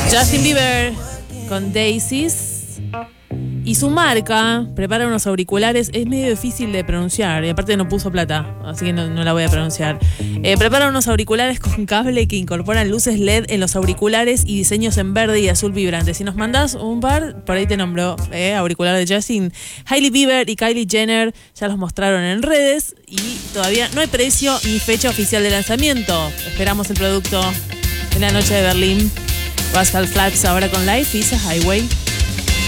Justin Bieber con Daisies. Y su marca prepara unos auriculares, es medio difícil de pronunciar, y aparte no puso plata, así que no la voy a pronunciar. Prepara unos auriculares con cable que incorporan luces LED en los auriculares y diseños en verde y azul vibrantes. Si nos mandás un par, por ahí te nombró auricular de Justin. Hailey Bieber y Kylie Jenner ya los mostraron en redes y todavía no hay precio ni fecha oficial de lanzamiento. Esperamos el producto en la noche de Berlín. Rascal Flatts ahora con Life is a Highway.